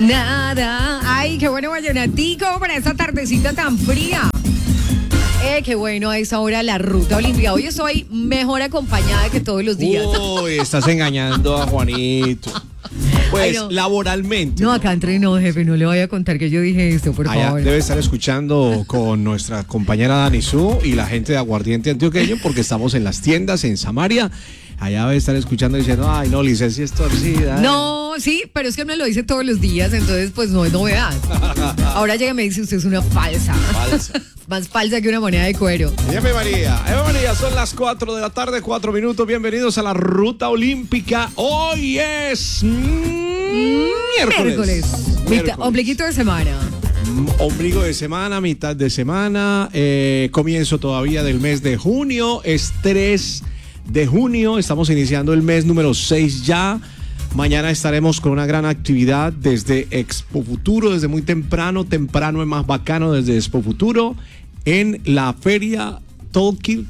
Nada. Ay, qué bueno vallenatico para esta tardecita tan fría. Qué bueno a esa hora la ruta olímpica. Hoy estoy mejor acompañada que todos los días. Uy, estás engañando a Juanito. Pues, Ay, no. laboralmente. No, acá entre no, jefe, no le vaya a contar que yo dije esto, por Allá favor. debe estar escuchando con nuestra compañera Dani Su y la gente de Aguardiente Antioqueño, porque estamos en las tiendas en Samaria. Allá debe estar escuchando diciendo, ay, no, licencia es torcida. No, sí, pero es que me lo dice todos los días, entonces pues no es novedad. Ahora llega y me dice, usted es una falsa. Falsa. Más falsa que una moneda de cuero. Eva María, son las 4 de la tarde, 4 minutos. Bienvenidos a la Ruta Olímpica. Hoy es miércoles. Ombliguito de semana. Ombligo de semana, mitad de semana, comienzo todavía del mes de junio, es 3 de junio, estamos iniciando el mes número 6 ya. Mañana estaremos con una gran actividad desde Expo Futuro, desde muy temprano es más bacano desde Expo Futuro, en la feria Toolkit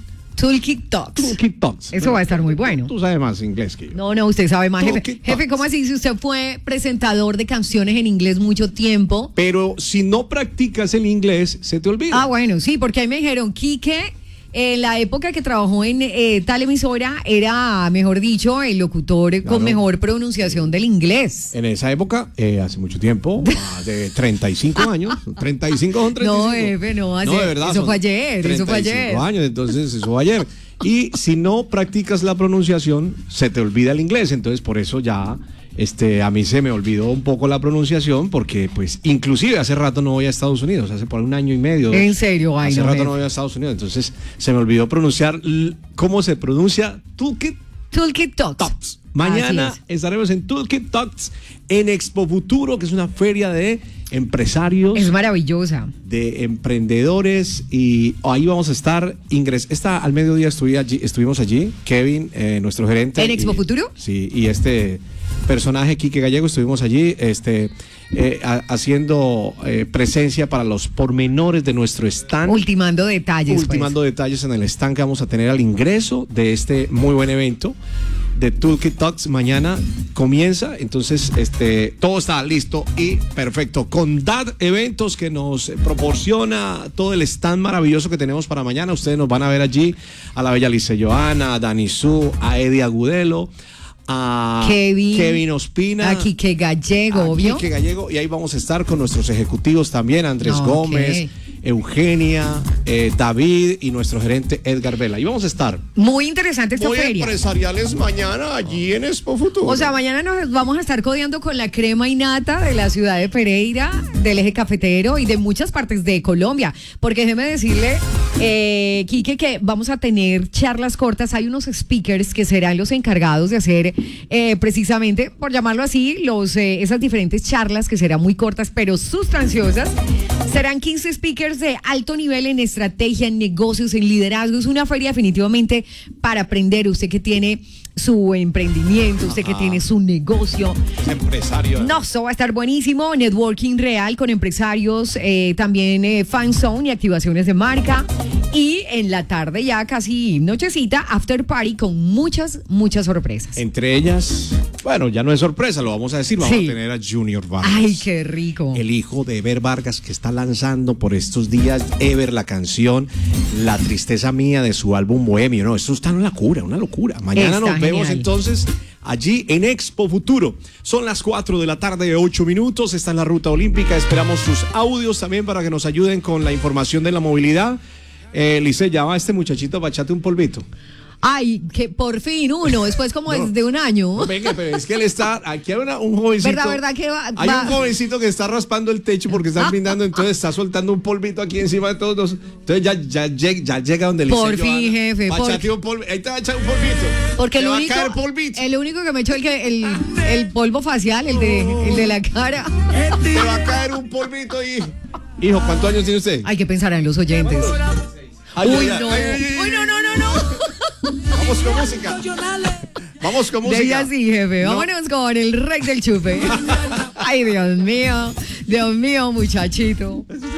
Talks. Eso va a estar muy bueno. Tú sabes más inglés que yo. No, usted sabe más, jefe. Talkie Jefe, ¿cómo así? Si usted fue presentador de canciones en inglés mucho tiempo. Pero si no practicas el inglés, se te olvida. Ah, bueno, sí, porque ahí me dijeron, Quique, en la época que trabajó en tal emisora, era, mejor dicho, el locutor Claro. con mejor pronunciación del inglés. En esa época, hace mucho tiempo, de 35 años, 35 son 35. No, jefe, no, de verdad, eso fue ayer, 35 años, entonces eso fue ayer. Y si no practicas la pronunciación, se te olvida el inglés, entonces por eso ya a mí se me olvidó un poco la pronunciación, porque pues inclusive hace rato no voy a Estados Unidos, hace por un año y medio. ¿En serio? Ay, hace no, rato jefe. no voy a Estados Unidos, entonces se me olvidó pronunciar cómo se pronuncia Toolkit Talks. Mañana Así estaremos en Toolkit Talks en Expo Futuro, que es una feria de empresarios, es maravillosa. de emprendedores, y ahí vamos a estar al mediodía estuvimos allí, Kevin, nuestro gerente. ¿En Expo Futuro? Sí, y este personaje, Quique Gallego, estuvimos allí haciendo presencia para los pormenores de nuestro stand. Ultimando detalles. Detalles en el stand que vamos a tener al ingreso de este muy buen evento de Toolkit Talks. Mañana comienza, entonces todo está listo y perfecto. Con DAD Eventos, que nos proporciona todo el stand maravilloso que tenemos para mañana. Ustedes nos van a ver allí a la bella Lice Joana, a Dani Su, a Eddie Agudelo, a Kevin Ospina, a Quique Gallego, obvio. Quique Gallego, y ahí vamos a estar con nuestros ejecutivos también, Andrés Gómez, Eugenia, David y nuestro gerente Edgar Vela. Y vamos a estar muy interesante esta muy feria. empresariales mañana allí en Expo Futuro. O sea, mañana nos vamos a estar codeando con la crema y nata de la ciudad de Pereira, del eje cafetero y de muchas partes de Colombia. Porque déjeme decirle, Quique, que vamos a tener charlas cortas. Hay unos speakers que serán los encargados de hacer precisamente, por llamarlo así, esas diferentes charlas que serán muy cortas pero sustanciosas. Serán 15 speakers de alto nivel en estrategia, en negocios, en liderazgo. Es una feria definitivamente para aprender. Usted que tiene su emprendimiento, usted que tiene su negocio. Es empresario. No, eso va a estar buenísimo. Networking real con empresarios, también fan zone y activaciones de marca. Y en la tarde, ya casi nochecita, after party con muchas sorpresas. Entre ellas, bueno, ya no es sorpresa, lo vamos a decir, vamos a tener a Junior Vargas. Ay, qué rico. El hijo de Ever Vargas, que está lanzando por estos días, Ever, la canción La Tristeza Mía, de su álbum Bohemio. No, esto está una locura. Mañana está nos vemos genial. entonces allí en Expo Futuro. Son las 4 de la tarde, 8 minutos. Está en la Ruta Olímpica. Esperamos sus audios también para que nos ayuden con la información de la movilidad. Lice, ya va este muchachito para echarte un polvito. Ay, que por fin uno, después como desde un año. No, venga, pero es que él está, aquí hay un jovencito. ¿Verdad que va? Hay un jovencito que está raspando el techo porque están brindando, entonces está soltando un polvito aquí encima de todos. Entonces ya llega donde le por fin, jefe. Ahí te va a echar un polvito. Porque te va a caer polvito. el único que me echó el polvo facial, el de la cara. Te va a caer un polvito ahí. Hijo, ¿cuántos años tiene usted? Hay que pensar en los oyentes. Ay, Uy, ay, no. ay, ay, ay. Uy, no. Vamos con música. Vamos con música. De así, jefe. No. Vámonos con el rey del chupe. Ay, Dios mío, muchachito.